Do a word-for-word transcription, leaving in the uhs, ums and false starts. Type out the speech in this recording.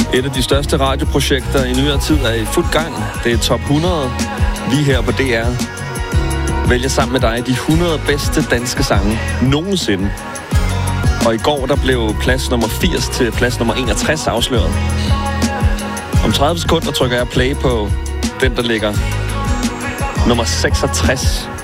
Et af de største radioprojekter i nyere tid er i fuld gang. Det er Top hundrede, lige her på D R. Vælger sammen med dig de hundrede bedste danske sange nogensinde. Og i går, der blev plads nummer firs til plads nummer enogtres afsløret. Om tredive sekunder trykker jeg play på den, der ligger nummer seksogtres